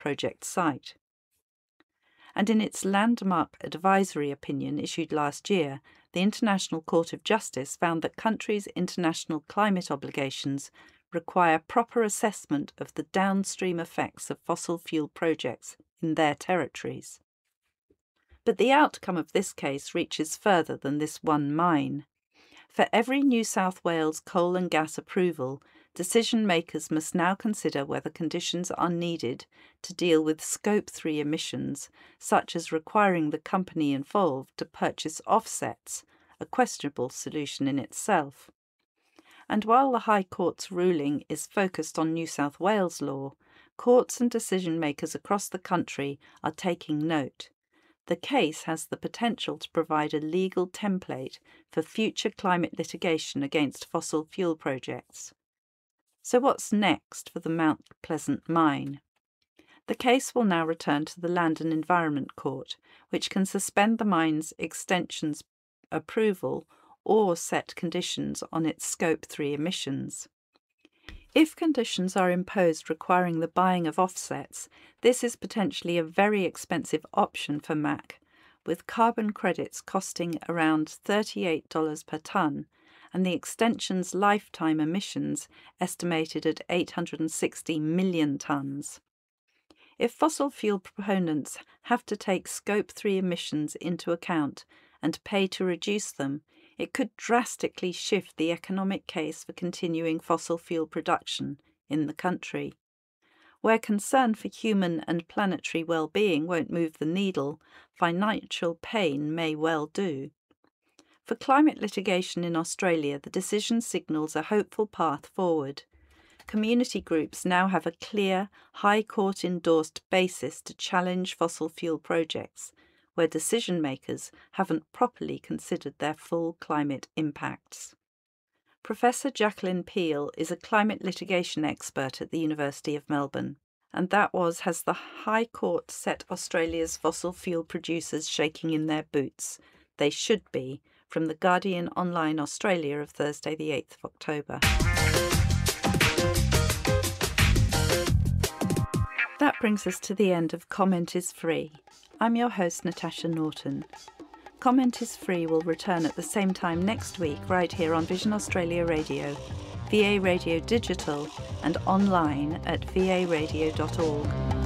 project site. And in its landmark advisory opinion issued last year, the International Court of Justice found that countries' international climate obligations require proper assessment of the downstream effects of fossil fuel projects in their territories. But the outcome of this case reaches further than this one mine. For every New South Wales coal and gas approval, decision makers must now consider whether conditions are needed to deal with Scope 3 emissions, such as requiring the company involved to purchase offsets, a questionable solution in itself. And while the High Court's ruling is focused on New South Wales law, courts and decision makers across the country are taking note. The case has the potential to provide a legal template for future climate litigation against fossil fuel projects. So what's next for the Mount Pleasant mine? The case will now return to the Land and Environment Court, which can suspend the mine's extension's approval or set conditions on its Scope 3 emissions. If conditions are imposed requiring the buying of offsets, this is potentially a very expensive option for MAC, with carbon credits costing around $38 per tonne and the extension's lifetime emissions estimated at 860 million tonnes. If fossil fuel proponents have to take Scope 3 emissions into account and pay to reduce them, it could drastically shift the economic case for continuing fossil fuel production in the country. Where concern for human and planetary well-being won't move the needle, financial pain may well do. For climate litigation in Australia, the decision signals a hopeful path forward. Community groups now have a clear, High Court-endorsed basis to challenge fossil fuel projects, where decision-makers haven't properly considered their full climate impacts. Professor Jacqueline Peel is a climate litigation expert at the University of Melbourne, and that was Has the High Court Set Australia's Fossil Fuel Producers Shaking in Their Boots? They Should Be, from The Guardian Online Australia of Thursday the 8th of October. That brings us to the end of Comment is Free. I'm your host, Natasha Norton. Comment is Free will return at the same time next week right here on Vision Australia Radio, VA Radio Digital and online at varadio.org.